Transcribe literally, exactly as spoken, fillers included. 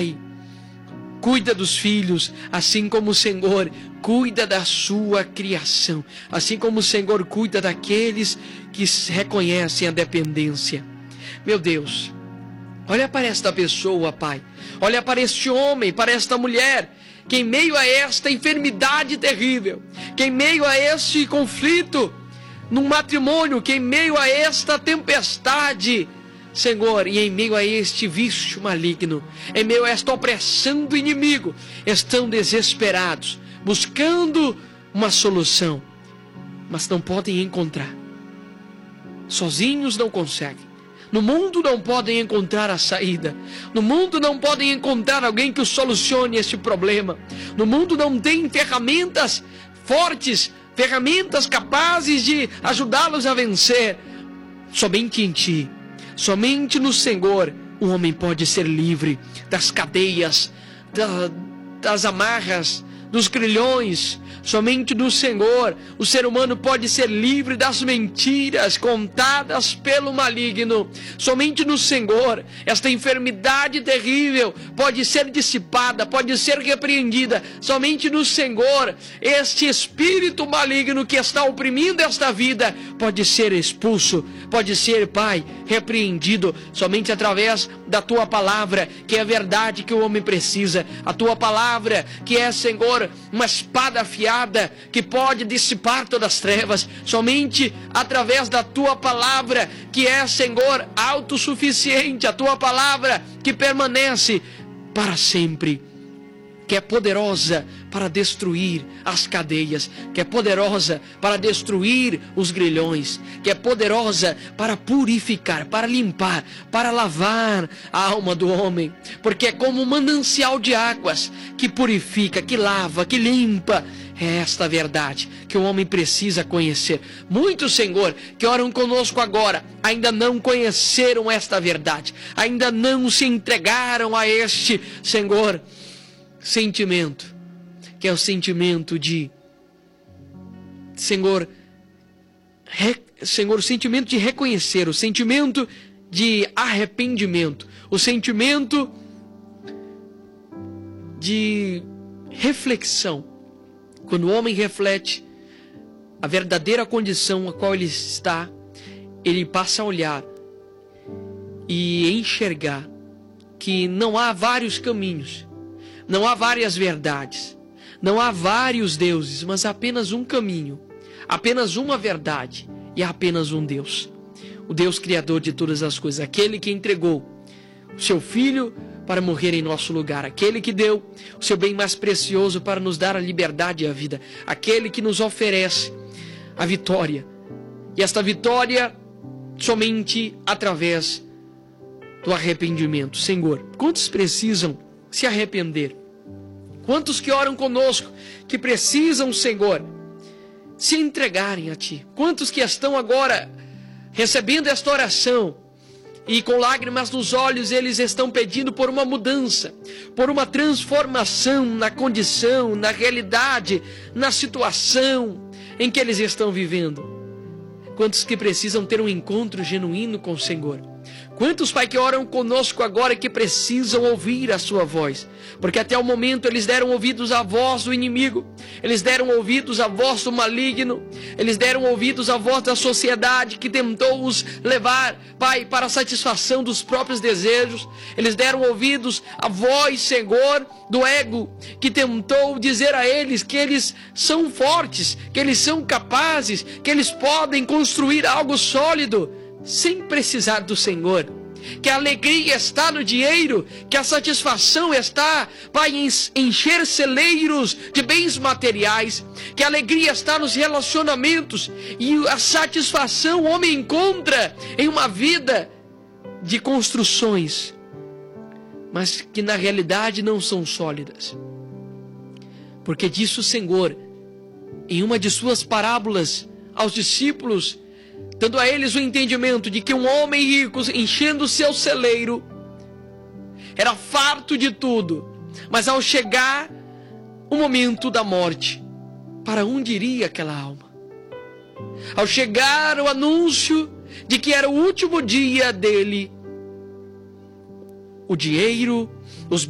pai cuida dos filhos, assim como o Senhor cuida da sua criação, assim como o Senhor cuida daqueles que reconhecem a dependência. Meu Deus, olha para esta pessoa, Pai, olha para este homem, para esta mulher, que em meio a esta enfermidade terrível, que em meio a este conflito num matrimônio, que em meio a esta tempestade, Senhor, e em meio a este vício maligno, em meio a esta opressão do inimigo, estão desesperados, buscando uma solução, mas não podem encontrar. Sozinhos não conseguem. No mundo não podem encontrar a saída. No mundo não podem encontrar alguém que solucione este problema. No mundo não tem ferramentas fortes, ferramentas capazes de ajudá-los a vencer. Somente em Ti, somente no Senhor, o homem pode ser livre das cadeias, da, das amarras, dos grilhões. Somente no Senhor o ser humano pode ser livre das mentiras contadas pelo maligno. Somente no Senhor esta enfermidade terrível pode ser dissipada, pode ser repreendida. Somente no Senhor este espírito maligno que está oprimindo esta vida pode ser expulso, pode ser, Pai, repreendido. Somente através da Tua palavra, que é a verdade que o homem precisa. A Tua palavra que é, Senhor, uma espada afiada que pode dissipar todas as trevas. Somente através da Tua palavra, que é, Senhor, autossuficiente, a Tua palavra que permanece para sempre, que é poderosa para destruir as cadeias, que é poderosa para destruir os grilhões, que é poderosa para purificar, para limpar, para lavar a alma do homem, porque é como um manancial de águas que purifica, que lava, que limpa. É esta verdade que o homem precisa conhecer. Muitos, Senhor, que oram conosco agora, ainda não conheceram esta verdade, ainda não se entregaram a este, Senhor, sentimento, que é o sentimento de, Senhor, re, Senhor, o sentimento de reconhecer, o sentimento de arrependimento, o sentimento de reflexão. Quando o homem reflete a verdadeira condição a qual ele está, ele passa a olhar e enxergar que não há vários caminhos, não há várias verdades, não há vários deuses, mas apenas um caminho, apenas uma verdade e apenas um Deus. O Deus criador de todas as coisas, aquele que entregou o seu Filho para morrer em nosso lugar, aquele que deu o seu bem mais precioso para nos dar a liberdade e a vida, aquele que nos oferece a vitória, e esta vitória somente através do arrependimento. Senhor, quantos precisam se arrepender? Quantos que oram conosco que precisam, Senhor, se entregarem a Ti? Quantos que estão agora recebendo esta oração e com lágrimas nos olhos eles estão pedindo por uma mudança, por uma transformação na condição, na realidade, na situação em que eles estão vivendo? Quantos que precisam ter um encontro genuíno com o Senhor? Quantos, Pai, que oram conosco agora que precisam ouvir a Sua voz? Porque até o momento eles deram ouvidos à voz do inimigo, eles deram ouvidos à voz do maligno, eles deram ouvidos à voz da sociedade que tentou os levar, Pai, para a satisfação dos próprios desejos. Eles deram ouvidos à voz, Senhor, do ego, que tentou dizer a eles que eles são fortes, que eles são capazes, que eles podem construir algo sólido sem precisar do Senhor, que a alegria está no dinheiro, que a satisfação está, Pai, em encher celeiros de bens materiais, que a alegria está nos relacionamentos, e a satisfação o homem encontra em uma vida de construções, mas que na realidade não são sólidas. Porque disse o Senhor em uma de suas parábolas aos discípulos, dando a eles o entendimento de que um homem rico, enchendo o seu celeiro, era farto de tudo, mas ao chegar o momento da morte, para onde iria aquela alma? Ao chegar o anúncio de que era o último dia dele, o dinheiro,